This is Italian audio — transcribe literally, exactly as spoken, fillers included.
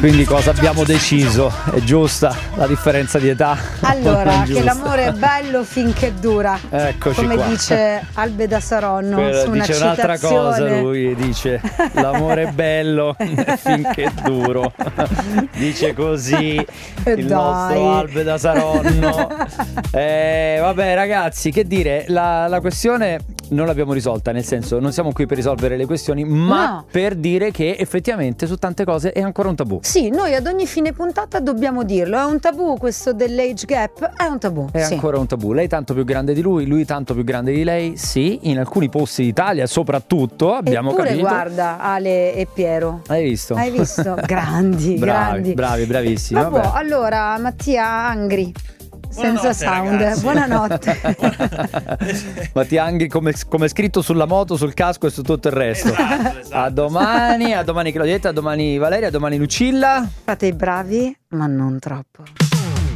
Quindi cosa abbiamo deciso? È giusta la differenza di età? Allora, che l'amore è bello finché dura. Eccoci come qua. dice Albe Saronno. Quello su una dice un'altra citazione. cosa, lui dice l'amore è bello finché è duro. Dice così il Dai. nostro Albe da Saronno. Eh, vabbè ragazzi, che dire, la, la questione non l'abbiamo risolta, nel senso non siamo qui per risolvere le questioni, ma No. per dire che effettivamente su tante cose è ancora un tabù. Sì, noi ad ogni fine puntata dobbiamo dirlo. È un tabù questo dell'age gap? È un tabù. È sì. ancora un tabù. Lei tanto più grande di lui, lui tanto più grande di lei. Sì, in alcuni posti d'Italia soprattutto abbiamo Eppure, capito. guarda Ale e Piero. Hai visto? Hai visto? Grandi, bravi, grandi. bravi, bravissimi. Vabbè, Vabbè. allora Mattia Angri. Senza Buonanotte, sound. ragazzi. Buonanotte. Mattia Anghi come, come scritto sulla moto, sul casco e su tutto il resto. Esatto, esatto. A domani, a domani Claudietta, a domani Valeria, a domani Lucilla. Fate i bravi, ma non troppo.